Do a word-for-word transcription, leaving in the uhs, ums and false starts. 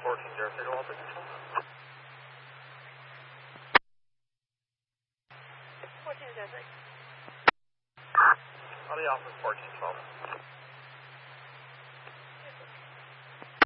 fourteen zero zero one control. fourteen zero six. I'll be off with fourteen twelve.